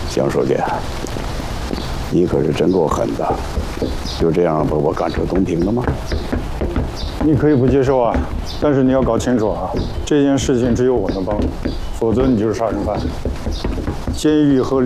江书记，你可是真够狠的，就这样把我赶出东庭了吗？ 你可以不接受啊，但是你要搞清楚啊，这件事情只有我能帮你，否则你就是杀人犯。监狱和